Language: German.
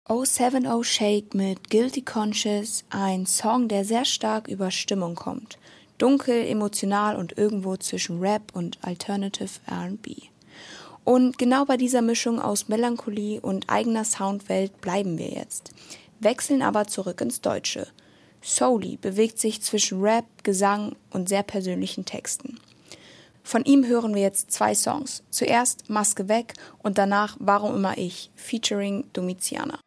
070 Shake mit Guilty Conscious, ein Song, der sehr stark über Stimmung kommt. Dunkel, emotional und irgendwo zwischen Rap und Alternative R&B. Und genau bei dieser Mischung aus Melancholie und eigener Soundwelt bleiben wir jetzt. Wechseln aber zurück ins Deutsche. Soully bewegt sich zwischen Rap, Gesang und sehr persönlichen Texten. Von ihm hören wir jetzt 2 Songs. Zuerst Maske weg und danach Warum immer ich, featuring Domiziana.